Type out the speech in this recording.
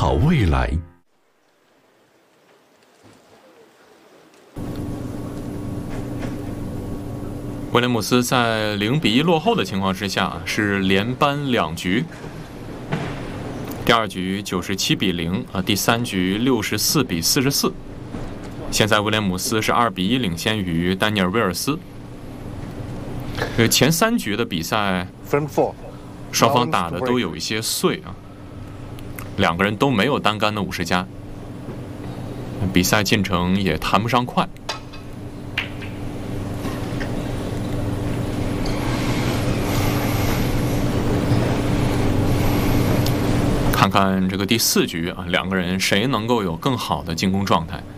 好未来。 威廉姆斯在0-1落后的情况之下，是连扳2局。第2局97-0第3局64-44。现在威廉姆斯是2-1领先于丹尼尔·威尔斯。前3局的比赛，双方打的都有一些碎啊，两个人都没有单杆的50加，比赛进程也谈不上快。看看这个第4局啊，两个人谁能够有更好的进攻状态？